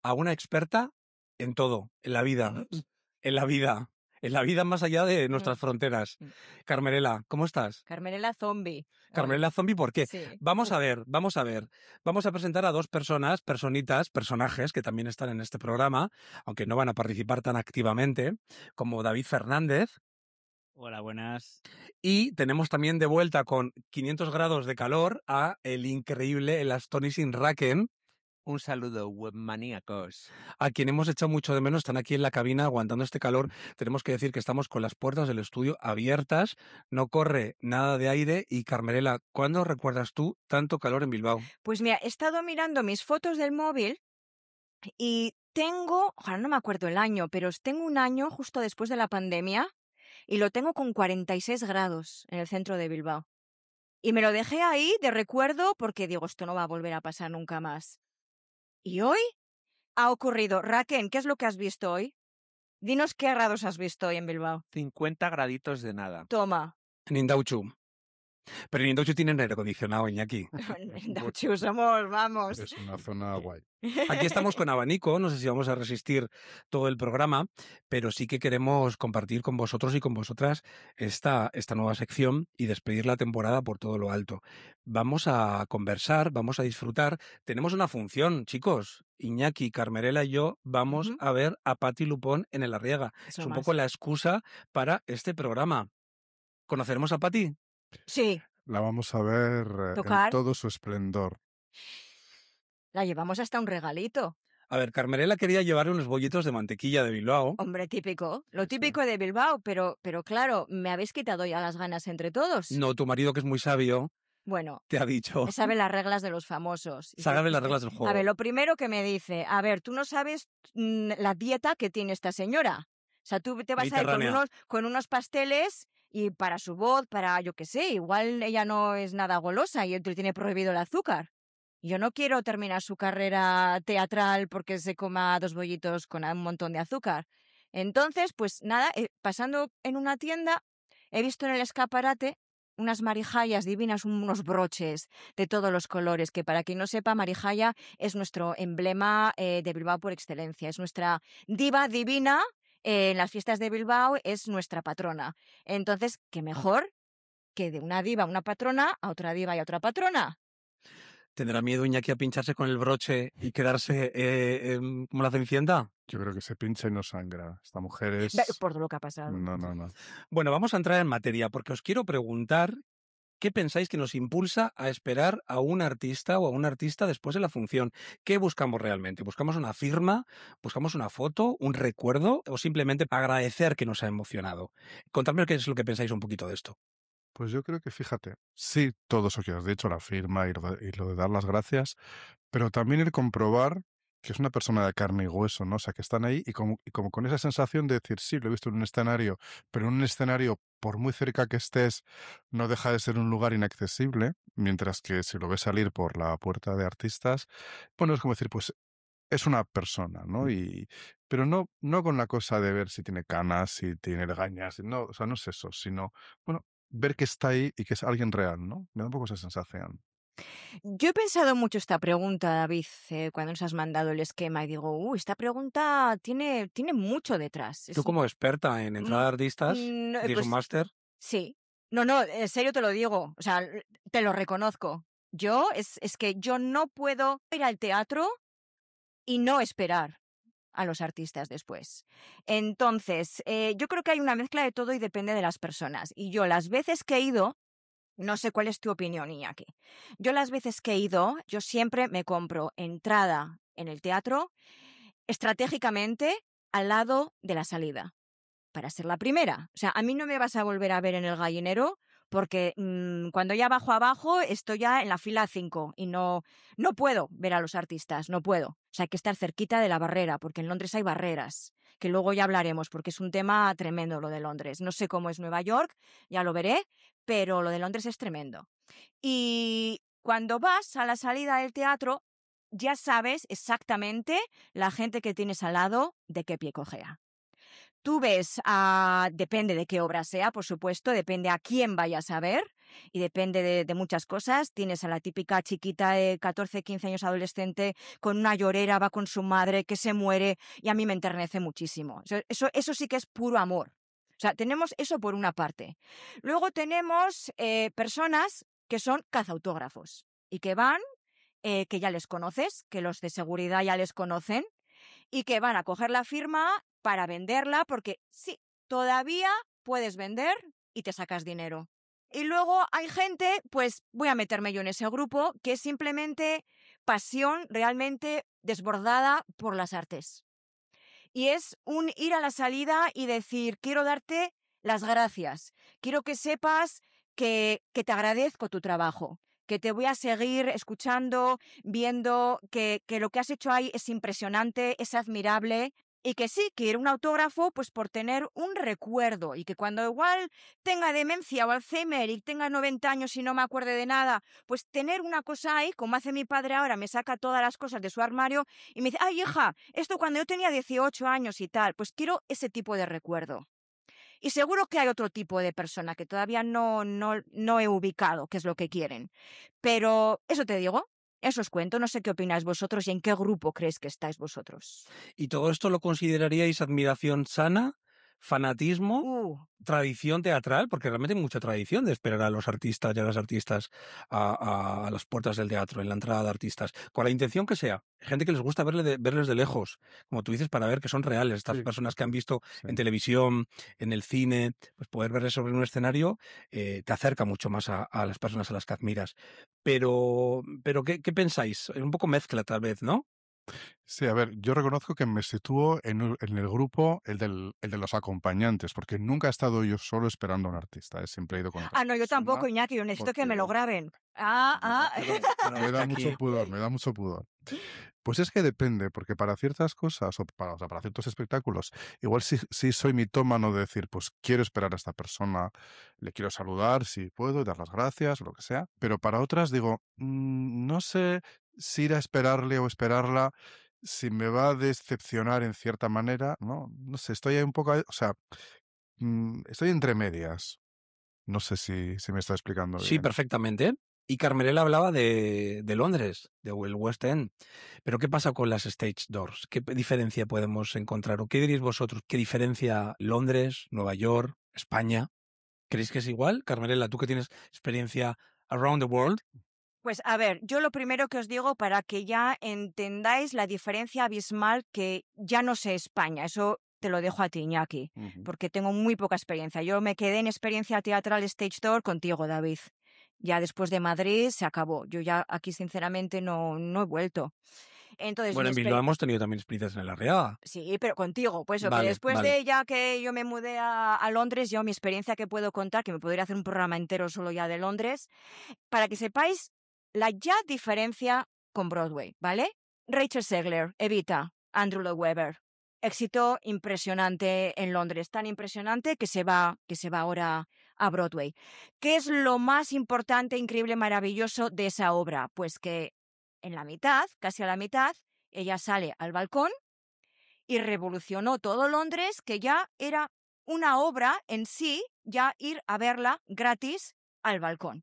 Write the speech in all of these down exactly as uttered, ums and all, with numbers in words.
a una experta en todo, en la vida, en la vida, en la vida más allá de nuestras fronteras. Carmerela, ¿cómo estás? Carmerela Zombie. Carmerela Zombie, ¿por qué? Sí. Vamos a ver, vamos a ver. Vamos a presentar a dos personas, personitas, personajes que también están en este programa, aunque no van a participar tan activamente, como David Fernández. Hola, buenas. Y tenemos también de vuelta con quinientos grados de calor a el increíble, el Astonishing Raken. Un saludo, webmaníacos. A quien hemos echado mucho de menos, están aquí en la cabina aguantando este calor. Tenemos que decir que estamos con las puertas del estudio abiertas, no corre nada de aire. Y Carmerela, ¿cuándo recuerdas tú tanto calor en Bilbao? Pues mira, he estado mirando mis fotos del móvil y tengo, ojalá no me acuerdo el año, pero tengo un año justo después de la pandemia y lo tengo con cuarenta y seis grados en el centro de Bilbao. Y me lo dejé ahí de recuerdo porque digo, esto no va a volver a pasar nunca más. ¿Y hoy? Ha ocurrido. Raken, ¿qué es lo que has visto hoy? Dinos qué grados has visto hoy en Bilbao. cincuenta graditos de nada. Toma. En Indauchu. Pero en Indauchu tienen aire acondicionado, Iñaki. En Indauchu somos, vamos. Es una zona guay. Aquí estamos con abanico, no sé si vamos a resistir todo el programa, pero sí que queremos compartir con vosotros y con vosotras esta, esta nueva sección y despedir la temporada por todo lo alto. Vamos a conversar, vamos a disfrutar. Tenemos una función, chicos. Iñaki, Carmerela y yo vamos uh-huh. a ver a Pati Lupón en el Arriaga. Eso es un más. poco la excusa para este programa. ¿Conoceremos a Pati? Sí. La vamos a ver ¿Tocar? en todo su esplendor. La llevamos hasta un regalito. A ver, Carmerela quería llevar unos bollitos de mantequilla de Bilbao. Hombre, típico. Lo típico de Bilbao, pero, pero claro, me habéis quitado ya las ganas entre todos. No, tu marido, que es muy sabio, bueno, te ha dicho. Sabe las reglas de los famosos. Sabe las reglas del juego. A ver, lo primero que me dice, a ver, tú no sabes mmm, la dieta que tiene esta señora. O sea, tú te vas a ir con unos, con unos pasteles y para su voz, para yo qué sé, igual ella no es nada golosa y él tiene prohibido el azúcar. Yo no quiero terminar su carrera teatral porque se coma dos bollitos con un montón de azúcar. Entonces, pues nada, eh, pasando en una tienda, he visto en el escaparate unas marijallas divinas, unos broches de todos los colores, que para quien no sepa, marijalla es nuestro emblema eh, de Bilbao por excelencia. Es nuestra diva divina, eh, en las fiestas de Bilbao es nuestra patrona. Entonces, ¿qué mejor que de una diva a una patrona a otra diva y a otra patrona? ¿Tendrá miedo Iñaki a pincharse con el broche y quedarse eh, eh, como la Cenicienta? Yo creo que se pincha y no sangra. Esta mujer es... Por todo lo que ha pasado. No, no, no. Bueno, vamos a entrar en materia porque os quiero preguntar qué pensáis que nos impulsa a esperar a un artista o a un artista después de la función. ¿Qué buscamos realmente? ¿Buscamos una firma? ¿Buscamos una foto? ¿Un recuerdo? ¿O simplemente agradecer que nos ha emocionado? Contadme qué es lo que pensáis un poquito de esto. Pues yo creo que, fíjate, sí, todo eso que has dicho, la firma y lo, de, y lo de dar las gracias, pero también el comprobar que es una persona de carne y hueso, ¿no? O sea, que están ahí y como, y como con esa sensación de decir, sí, lo he visto en un escenario, pero en un escenario, por muy cerca que estés, no deja de ser un lugar inaccesible, mientras que si lo ves salir por la puerta de artistas, bueno, es como decir, pues es una persona, ¿no? Y, pero no, no con la cosa de ver si tiene canas, si tiene legañas, no, o sea, no es eso, sino, bueno, ver que está ahí y que es alguien real, ¿no? Me da un poco esa sensación. Yo he pensado mucho esta pregunta, David, eh, cuando nos has mandado el esquema y digo, uh, esta pregunta tiene, tiene mucho detrás. Tú es... como experta en entrada de artistas, no, ¿tienes pues, un máster? Sí. No, no, en serio te lo digo, o sea, te lo reconozco. Yo, es, es que yo no puedo ir al teatro y no esperar a los artistas después. Entonces, eh, yo creo que hay una mezcla de todo y depende de las personas. Y yo las veces que he ido, no sé cuál es tu opinión, Iñaki. Yo las veces que he ido, yo siempre me compro entrada en el teatro estratégicamente al lado de la salida, para ser la primera. O sea, a mí no me vas a volver a ver en el gallinero porque mmm, cuando ya bajo abajo estoy ya en la fila cinco y no, no puedo ver a los artistas, no puedo. O sea, hay que estar cerquita de la barrera, porque en Londres hay barreras, que luego ya hablaremos, porque es un tema tremendo lo de Londres. No sé cómo es Nueva York, ya lo veré, pero lo de Londres es tremendo. Y cuando vas a la salida del teatro, ya sabes exactamente la gente que tienes al lado de qué pie cojea. tú ves a... Depende de qué obra sea, por supuesto, depende a quién vayas a ver y depende de, de muchas cosas. Tienes a la típica chiquita de catorce, quince años adolescente con una llorera, va con su madre, que se muere y a mí me enternece muchísimo. Eso, eso, eso sí que es puro amor. O sea, tenemos eso por una parte. Luego tenemos eh, personas que son cazautógrafos y que van, eh, que ya les conoces, que los de seguridad ya les conocen y que van a coger la firma para venderla porque sí, todavía puedes vender y te sacas dinero. Y luego hay gente, pues voy a meterme yo en ese grupo, que es simplemente pasión realmente desbordada por las artes. Y es un ir a la salida y decir, quiero darte las gracias, quiero que sepas que, que te agradezco tu trabajo, que te voy a seguir escuchando, viendo que, que lo que has hecho ahí es impresionante, es admirable y que sí, quiero un autógrafo pues por tener un recuerdo y que cuando igual tenga demencia o Alzheimer y tenga noventa años y no me acuerde de nada, pues tener una cosa ahí, como hace mi padre ahora, me saca todas las cosas de su armario y me dice, ay hija, esto cuando yo tenía dieciocho años y tal, pues quiero ese tipo de recuerdo. Y seguro que hay otro tipo de persona que todavía no, no, no he ubicado qué es lo que quieren. Pero eso te digo, eso os cuento. No sé qué opináis vosotros y en qué grupo creéis que estáis vosotros. ¿Y todo esto lo consideraríais admiración sana, fanatismo, Uh, tradición teatral? Porque realmente hay mucha tradición de esperar a los artistas y a las artistas a, a- a las puertas del teatro, en la entrada de artistas, con la intención que sea. Hay gente que les gusta verle de- verles de lejos, como tú dices, para ver que son reales. Estas Sí, personas que han visto sí. en televisión, en el cine, pues poder verles sobre un escenario eh, te acerca mucho más a, a las personas a las que admiras. Pero, pero ¿qué, qué pensáis? Un poco mezcla tal vez, ¿no? Sí, a ver, yo reconozco que me sitúo en, un- en el grupo, el, del, el de los acompañantes, porque nunca he estado yo solo esperando a un artista, ¿eh? Siempre he ido con otra ah, no, yo persona, tampoco, Iñaki. Yo necesito que me lo porque graben. Ah, ah. Perdón, bueno, me es que da aquí... mucho pudor, me da mucho pudor. Pues es que depende, porque para ciertas cosas, o para, o sea, para ciertos espectáculos, igual sí, sí soy mitómano de decir, pues quiero esperar a esta persona, le quiero saludar si puedo, dar las gracias o lo que sea, pero para otras digo, "Mm, no sé si ir a esperarle o esperarla, si me va a decepcionar en cierta manera, ¿no? No sé, estoy ahí un poco, o sea, mm, estoy entre medias. No sé si, si me está explicando Sí, bien. perfectamente. Y Carmelela hablaba de, de Londres, de el West End. Pero ¿qué pasa con las stage doors? ¿Qué p- diferencia podemos encontrar? ¿O qué diréis vosotros? ¿Qué diferencia Londres, Nueva York, España? ¿Creéis que es igual? Carmelela, tú que tienes experiencia around the world. Pues a ver, yo lo primero que os digo para que ya entendáis la diferencia abismal que ya no sé España, eso te lo dejo a ti, Iñaki, Ujú. porque tengo muy poca experiencia. Yo me quedé en experiencia teatral stage door contigo, David. Ya después de Madrid se acabó. Yo ya aquí sinceramente no, no he vuelto. Entonces, Bueno, mi en Bilbao experiencia... hemos tenido también experiencias en la Arriaga. Sí, pero contigo, pues eso, que Vale, después vale. de ya que yo me mudé a, a Londres, yo mi experiencia que puedo contar, que me podría hacer un programa entero solo ya de Londres, para que sepáis la ya diferencia con Broadway, ¿vale? Rachel Zegler, Evita, Andrew Lloyd Webber. Éxito impresionante en Londres, tan impresionante que se va, que se va ahora a Broadway. ¿Qué es lo más importante, increíble, maravilloso de esa obra? Pues que en la mitad, casi a la mitad, ella sale al balcón y revolucionó todo Londres, que ya era una obra en sí, ya ir a verla gratis al balcón.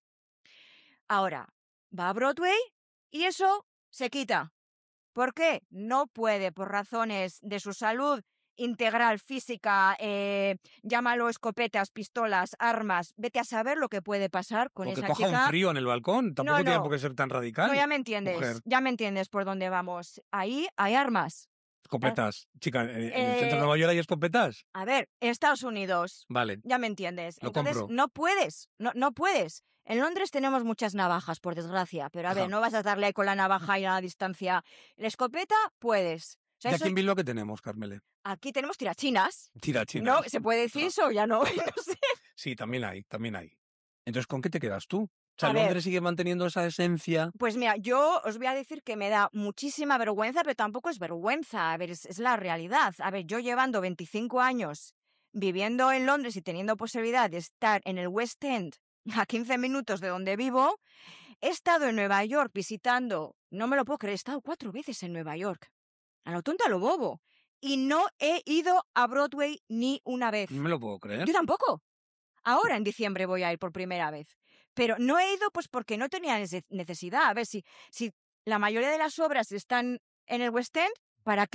Ahora, va a Broadway y eso se quita. ¿Por qué? No puede, por razones de su salud integral, física, eh, llámalo escopetas, pistolas, armas, vete a saber lo que puede pasar con O que esa coja un chica. frío en el balcón. Tampoco No, tiene no, por qué ser tan radical. no, ya me entiendes, Mujer, ya me entiendes por dónde vamos. Ahí hay armas. Ah, escopetas. Chica, en, en el centro de eh, Nueva York hay escopetas. a ver, en Estados Unidos, Vale, ya me entiendes. lo Entonces, compro. no puedes, no, no puedes. En Londres tenemos muchas navajas, por desgracia, pero a ver, Ja. no vas a darle ahí con la navaja y a la distancia. La escopeta, puedes. O sea, ¿Y eso aquí en es- Bilbao qué tenemos, Carmele? aquí tenemos tirachinas. Tira china. ¿No? ¿Se puede decir Ja. eso? Ya no, no sé. Sí, también hay, también hay. Entonces, ¿con qué te quedas tú? O sea, A ver. Londres sigue manteniendo esa esencia. Pues mira, yo os voy a decir que me da muchísima vergüenza, pero tampoco es vergüenza. A ver, es, es la realidad. A ver, yo llevando veinticinco años viviendo en Londres y teniendo posibilidad de estar en el West End a quince minutos de donde vivo, he estado en Nueva York visitando, no me lo puedo creer, he estado cuatro veces en Nueva York. A lo tonto, a lo bobo. y no he ido a Broadway ni una vez. No me lo puedo creer. Yo tampoco. Ahora en diciembre voy a ir por primera vez. Pero no he ido pues porque no tenía nece- necesidad. A ver, si, si la mayoría de las obras están en el West End, ¿para qué